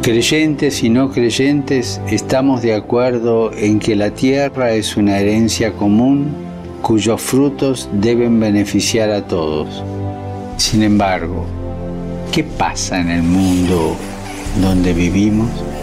Creyentes y no creyentes estamos de acuerdo en que la tierra es una herencia común cuyos frutos deben beneficiar a todos. Sin embargo, ¿qué pasa en el mundo donde vivimos?